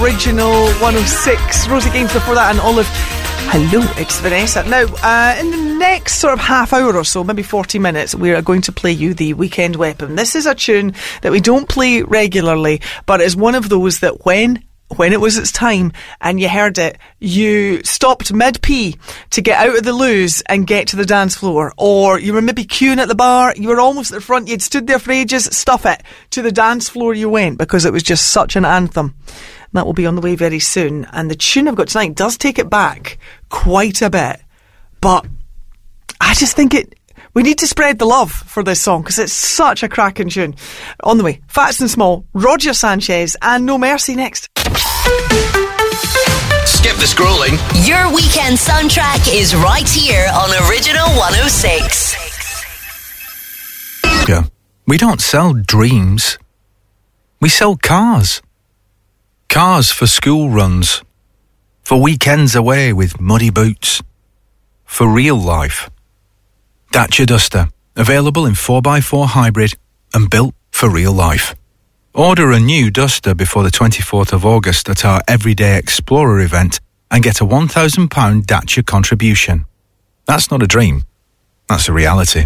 Original 106. Rosie Gaines before that, and Olive. Hello, it's Vanessa. Now, in the next sort of half hour or so, maybe 40 minutes, we are going to play you the Weekend Weapon. This is a tune that we don't play regularly, but it's one of those that when it was its time and you heard it, you stopped mid-pee to get out of the loos and get to the dance floor. Or you were maybe queuing at the bar, you were almost at the front, you'd stood there for ages, stuff it. To the dance floor you went, because it was just such an anthem. That will be on the way very soon. And the tune I've got tonight does take it back quite a bit. But I just think we need to spread the love for this song because it's such a cracking tune. On the way, Fats and Small, Roger Sanchez and No Mercy next. Skip the scrolling. Your weekend soundtrack is right here on Original 106. We don't sell dreams. We sell cars. Cars for school runs. For weekends away with muddy boots. For real life. Dacia Duster. Available in 4x4 hybrid and built for real life. Order a new Duster before the 24th of August at our Everyday Explorer event and get a £1,000 Dacia contribution. That's not a dream. That's a reality.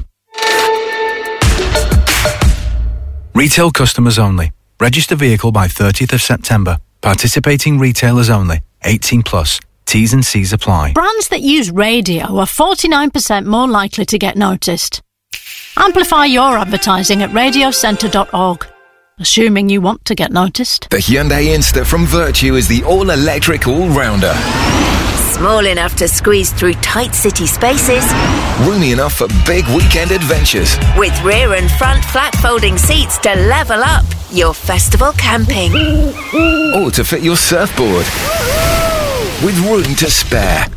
Retail customers only. Register vehicle by 30th of September. Participating retailers only. 18 plus. T's and C's apply. Brands that use radio are 49% more likely to get noticed. Amplify your advertising at radiocentre.org. Assuming you want to get noticed. The Hyundai Insta from Virtue is the all-electric all-rounder. Small enough to squeeze through tight city spaces. Roomy enough for big weekend adventures. With rear and front flat folding seats to level up your festival camping. Or to fit your surfboard. With room to spare.